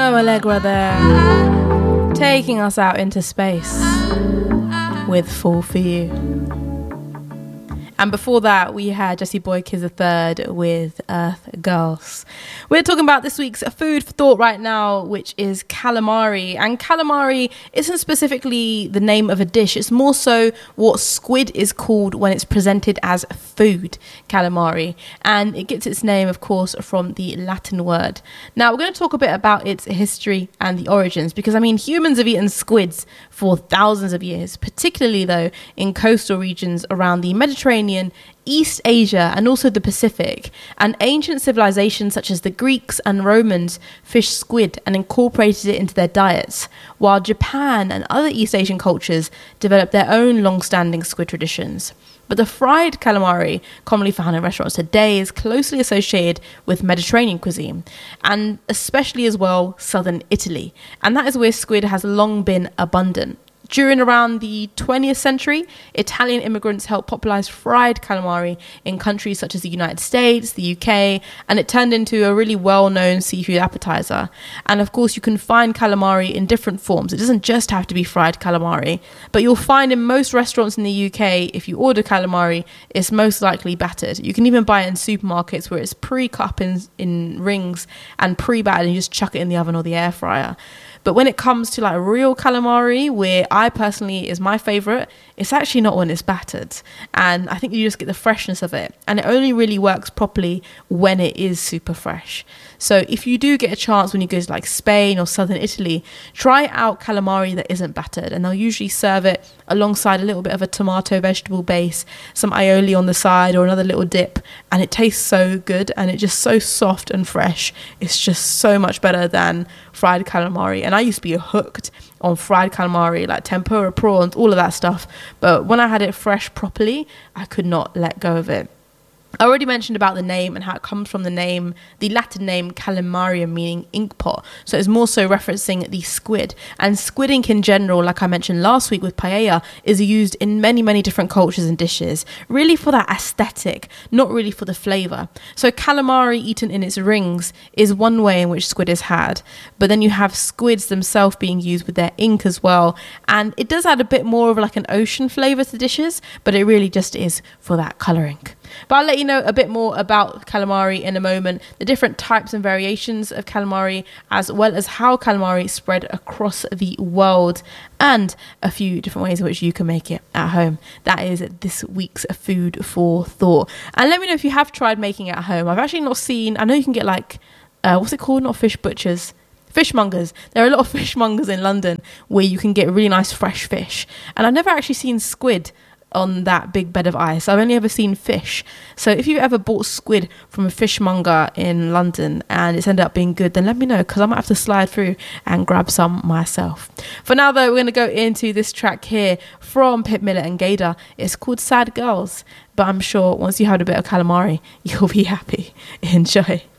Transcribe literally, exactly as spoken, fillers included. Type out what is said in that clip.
So Allegra there, taking us out into space with Fall For You. And before that, we had Jesse Boy Kids the Third with Earth Girls. We're talking about this week's food for thought right now, which is calamari. And calamari isn't specifically the name of a dish. It's more so what squid is called when it's presented as food, calamari. And it gets its name, of course, from the Latin word. Now, we're going to talk a bit about its history and the origins, because, I mean, humans have eaten squids for thousands of years, particularly, though, in coastal regions around the Mediterranean, East Asia and also the Pacific. And ancient civilizations such as the Greeks and Romans fished squid and incorporated it into their diets, while Japan and other East Asian cultures developed their own long-standing squid traditions. But the fried calamari, commonly found in restaurants today, is closely associated with Mediterranean cuisine, and especially as well southern Italy. And that is where squid has long been abundant. During around the twentieth century, Italian immigrants helped popularize fried calamari in countries such as the United States, the U K, and it turned into a really well-known seafood appetizer. And of course, you can find calamari in different forms. It doesn't just have to be fried calamari, but you'll find in most restaurants in the U K, if you order calamari, it's most likely battered. You can even buy it in supermarkets where it's pre-cut up in, in rings and pre-battered, and you just chuck it in the oven or the air fryer. But when it comes to like real calamari, where I personally is my favorite, it's actually not when it's battered. And I think you just get the freshness of it. And it only really works properly when it is super fresh. So if you do get a chance when you go to like Spain or southern Italy, try out calamari that isn't battered. And they'll usually serve it alongside a little bit of a tomato vegetable base, some aioli on the side or another little dip. And it tastes so good and it's just so soft and fresh. It's just so much better than fried calamari. And I used to be hooked on fried calamari, like tempura prawns, all of that stuff. But when I had it fresh properly, I could not let go of it. I already mentioned about the name and how it comes from the name, the Latin name calamarium, meaning ink pot. So it's more so referencing the squid. And squid ink in general, like I mentioned last week with paella, is used in many, many different cultures and dishes, really for that aesthetic, not really for the flavour. So calamari eaten in its rings is one way in which squid is had. But then you have squids themselves being used with their ink as well. And it does add a bit more of like an ocean flavour to dishes, but it really just is for that colouring. But I'll let you know a bit more about calamari in a moment, the different types and variations of calamari, as well as how calamari spread across the world, and a few different ways in which you can make it at home. That is this week's food for thought. And let me know if you have tried making it at home. I've actually not seen, I know you can get like, uh, what's it called? Not fish butchers. Fishmongers. There are a lot of fishmongers in London where you can get really nice fresh fish. And I've never actually seen squid on that big bed of ice. I've only ever seen fish. So if you ever bought squid from a fishmonger in London and it's ended up being good, then let me know, because I might have to slide through and grab some myself. For now though, we're going to go into this track here from Pip Miller and Gaydar. It's called Sad Girls, but I'm sure once you had a bit of calamari, you'll be happy. Enjoy.